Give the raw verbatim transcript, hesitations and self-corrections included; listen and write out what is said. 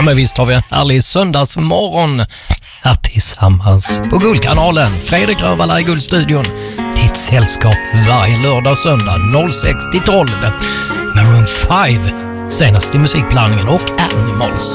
men visst har vi en härlig söndagsmorgon här tillsammans på Guldkanalen. Fredrik Rövarla i Guldstudion. Ditt sällskap varje lördag och söndag noll sex till tolv. Maroon five senast i musikblandningen och Animals.